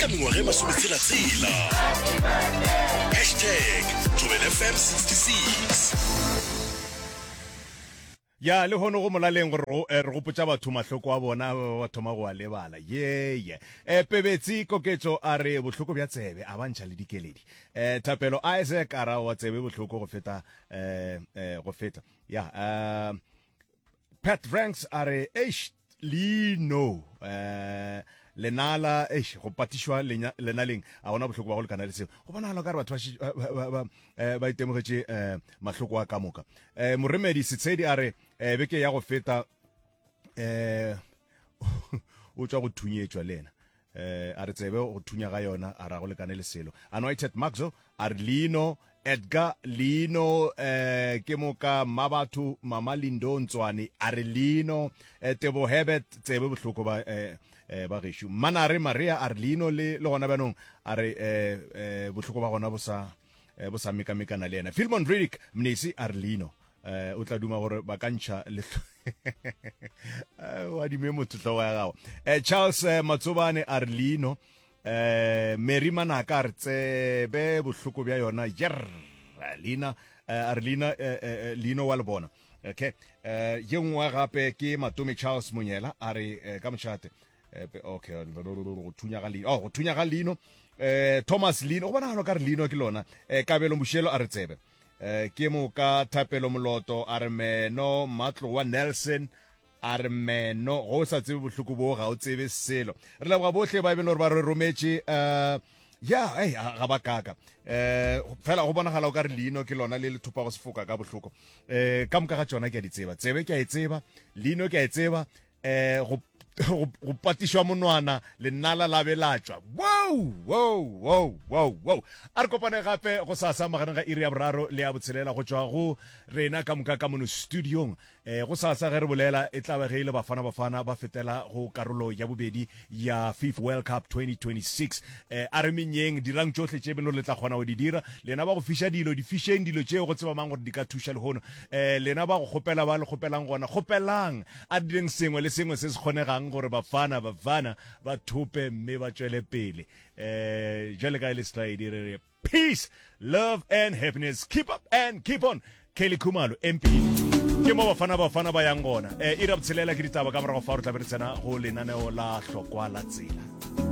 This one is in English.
mengwaga e masometshela #JoelFM66 ya le hono go molaleng gore re gopotsa batho mahloko a bona ba thoma go a lebala ye pebetsi koketso a re bohloko bja tsebe a bantšha le dikeledi thapelo Isaac a ra wa tsebe bohloko go feta ya Pat Franks a re Lino lenala go patišwa lenaleng a gona bohloko ba go lekana le seo go bonagala ka re batho ba itemogetse mahloko a ka moka moremedi setshedi a re beke ya go feta o tswa go thunyetšwa le ena a re tsebe go thunya ga yona a ra go lekane le selo Anointed Maxo a re Lino Edgar Lino ke moka mabatho mama Lindo Ntswane a re Lino Tebo Herbert tsebe bohloko ba geshu Manare Maria Arlino le gona banong a re bohloko ba gona bo sa mekamekana le ena Philmon Riddick Mnisi Arlino o tla duma gore ba kantšha le wa dime motho wa gago Charles Matsobane Arlino Mary Manaka re tsebe bohloko bja yona Lina Arlina Lino wa le bona okay ye nngwe gape ke Matome Charles Monyela a re ka motšhate okay go thunya ga Lino Thomas Lino go bona ka re Lino ke lona Kabelo Moshelo a re tsebe ke mo ka Thapelo Moloto a re Meno Matlo wa Nelson a re Meno go sa tsebe bohloko bo ga o tsebe selo re la bohle ba belo ba re rometše ya ga ba kaka fela go bonagala o ka re Lino ke lona le thupa go sefoka ka bohloko ka moka ga tsona ke a di tseba tsebe ke a tseba Lino ke a tseba go patišwa monwana lenala la belatšwa wow a re kopane gape go sasa magareng ga iri ya boraro le ya botshelela go tšwa go rena ka moka ka mono studiong go sasa ge re bolela e tla ge ile bafana ba fetela go karolo ya bobedi ya FIFA World Cup 2026 a re menyeng dirang tšohle tše beno le tla kgona go di dira lena ba go fiša dilo di fišeng dilo tšeo go tseba mang gore di ka thuša le hono lena ba go kgopela ba le kgopelang gona kgopelang a direng sengwe le sengwe se se kgonegang gore bafana ba thope mme ba tšwele pele jale ka ile slide re peace love and happiness keep up and keep on Kelly Khumalo MP ke mo bafana ba yang gona ira botshelela ke ditaba ka morago fa re tla be re tsena go lenaneo la hlokwa la tsela